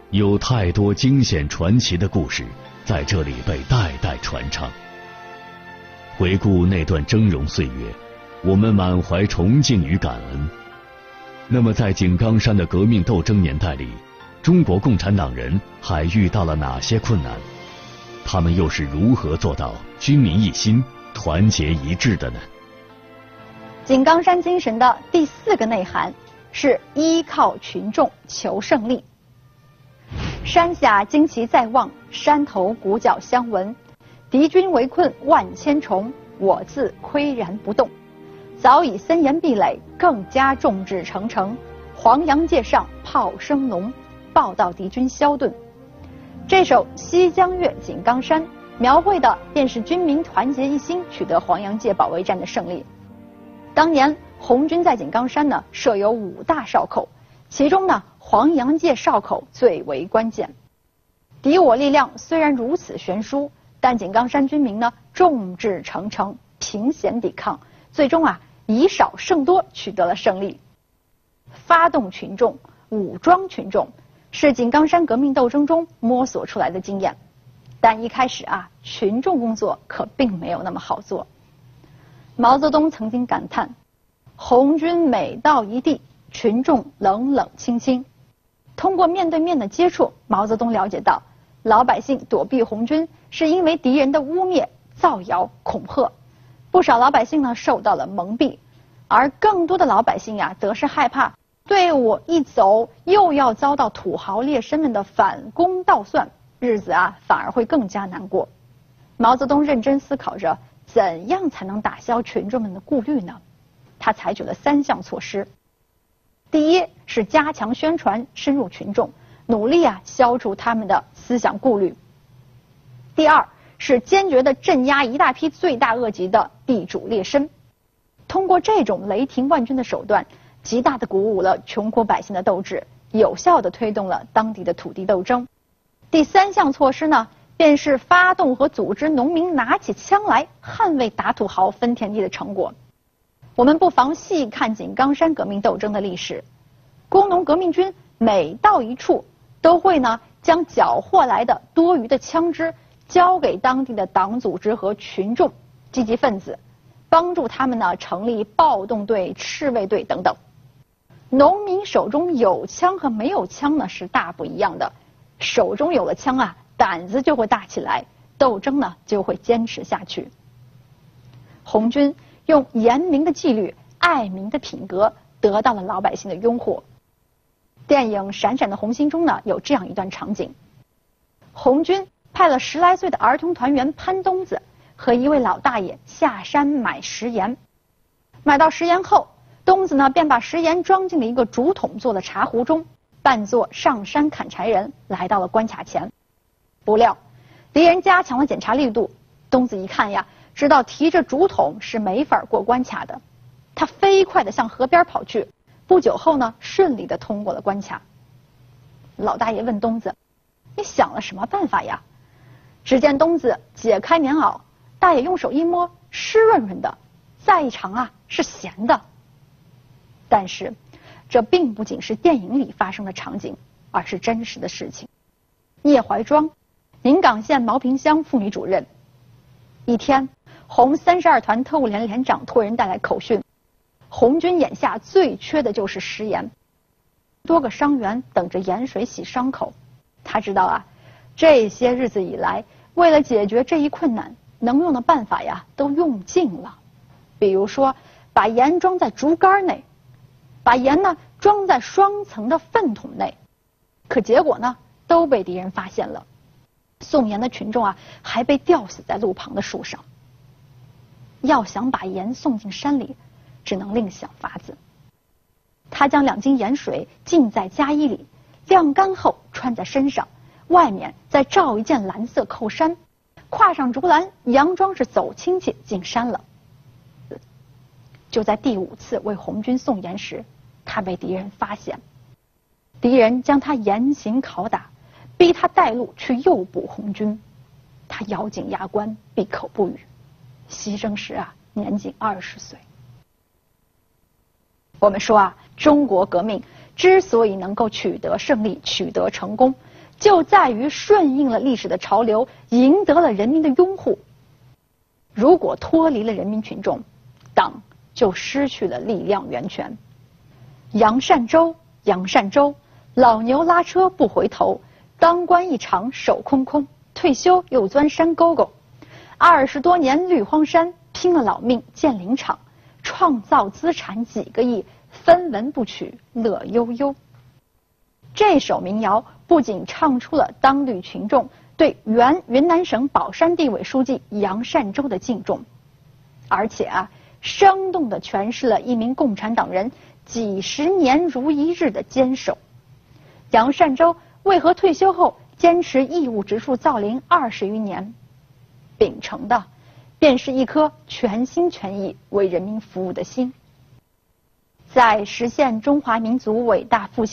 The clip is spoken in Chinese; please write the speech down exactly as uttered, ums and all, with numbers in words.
有太多惊险传奇的故事在这里被代代传唱。回顾那段峥嵘岁月，我们满怀崇敬与感恩。那么在井冈山的革命斗争年代里，中国共产党人还遇到了哪些困难？他们又是如何做到军民一心、团结一致的呢？ 井冈山精神的第四个内涵是依靠群众求胜利。山下旌旗在望，山头鼓角相闻。敌军围困万千重，我自岿然不动。早已森严壁垒，更加众志成城。黄杨界上炮声隆，报道敌军消遁。这首《西江月·井冈山》描绘的便是军民团结一心，取得黄杨界保卫战的胜利。当年红军在井冈山呢设有五大哨口，其中呢黄杨界哨口最为关键。敌我力量虽然如此悬殊，但井冈山军民呢众志成城，凭险抵抗，最终啊以少胜多，取得了胜利。发动群众、武装群众，是井冈山革命斗争中摸索出来的经验。但一开始啊，群众工作可并没有那么好做。毛泽东曾经感叹：红军每到一地，群众冷冷清清。通过面对面的接触，毛泽东了解到，老百姓躲避红军是因为敌人的污蔑、造谣、恐吓。不少老百姓呢受到了蒙蔽，而更多的老百姓呀，则是害怕队伍一走又要遭到土豪劣绅们的反攻倒算，日子啊反而会更加难过。毛泽东认真思考着，怎样才能打消群众们的顾虑呢？他采取了三项措施。第一是加强宣传，深入群众，努力啊消除他们的思想顾虑。第二是坚决地镇压一大批罪大恶极的地主劣绅。通过这种雷霆万钧的手段，极大地鼓舞了穷苦百姓的斗志，有效地推动了当地的土地斗争。第三项措施呢，便是发动和组织农民拿起枪来捍卫打土豪分田地的成果。我们不妨细看井冈山革命斗争的历史，工农革命军每到一处，都会呢将缴获来的多余的枪支交给当地的党组织和群众积极分子，帮助他们呢成立暴动队、赤卫队等等。农民手中有枪和没有枪呢是大不一样的，手中有了枪啊，胆子就会大起来，斗争呢就会坚持下去。红军用严明的纪律、爱民的品格，得到了老百姓的拥护。电影《闪闪的红星》中呢，有这样一段场景：红军派了十来岁的儿童团员潘东子和一位老大爷下山买食盐。买到食盐后，东子呢便把食盐装进了一个竹筒做的茶壶中，扮作上山砍柴人，来到了关卡前。不料敌人加强了检查力度，东子一看呀，知道提着竹筒是没法过关卡的，他飞快地向河边跑去，不久后呢，顺利地通过了关卡。老大爷问东子：“你想了什么办法呀？”只见东子解开棉袄，大爷用手一摸，湿润润的，再一尝啊，是咸的。但是，这并不仅是电影里发生的场景，而是真实的事情。聂怀庄，宁冈县毛坪乡妇女主任。一天，红三十二团特务连连长托人带来口讯，红军眼下最缺的就是食盐，多个伤员等着盐水洗伤口。他知道啊，这些日子以来，为了解决这一困难，能用的办法呀都用尽了。比如说，把盐装在竹竿内，把盐呢装在双层的粪桶内，可结果呢都被敌人发现了。送盐的群众啊，还被吊死在路旁的树上。要想把盐送进山里，只能另想法子。他将两斤盐水浸在加衣里，晾干后穿在身上，外面再罩一件蓝色扣衫，跨上竹篮，佯装是走亲戚进山了。就在第五次为红军送盐时，他被敌人发现，敌人将他严刑拷打，逼他带路去诱捕红军。他咬紧牙关，闭口不语。牺牲时啊，年仅二十岁。我们说啊，中国革命之所以能够取得胜利、取得成功， 就在于顺应了历史的潮流，赢得了人民的拥护。如果脱离了人民群众，党就失去了力量源泉。杨善洲，杨善洲，老牛拉车不回头，当官一场手空空，退休又钻山沟沟。二十多年绿荒山，拼了老命建林场，创造资产几个亿，分文不取乐悠悠。这首民谣不仅唱出了当绿群众对原云南省保山地委书记杨善洲的敬重，而且啊，生动地诠释了一名共产党人几十年如一日的坚守。杨善洲为何退休后坚持义务植树造林二十余年？秉承的便是一颗全心全意为人民服务的心。在实现中华民族伟大复兴